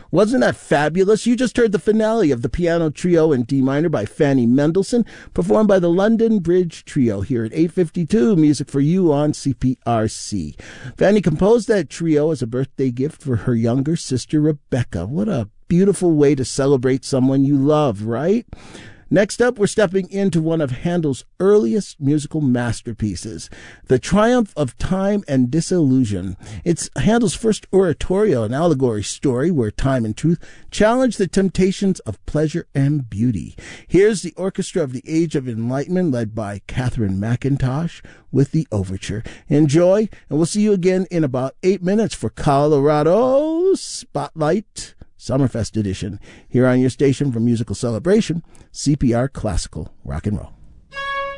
Wasn't that fabulous? You just heard the finale of the piano trio in D minor by Fanny Mendelssohn, performed by the London Bridge Trio here at 8:52 Music for You on CPRC. Fanny composed that trio as a birthday gift for her younger sister, Rebecca. What a beautiful way to celebrate someone you love, right? Next up, we're stepping into one of Handel's earliest musical masterpieces, The Triumph of Time and Disillusion. It's Handel's first oratorio, an allegory story where time and truth challenge the temptations of pleasure and beauty. Here's the Orchestra of the Age of Enlightenment, led by Catherine McIntosh, with the overture. Enjoy, and we'll see you again in about 8 minutes for Colorado Spotlight Summerfest edition, here on your station for musical celebration, CPR Classical Rock and Roll.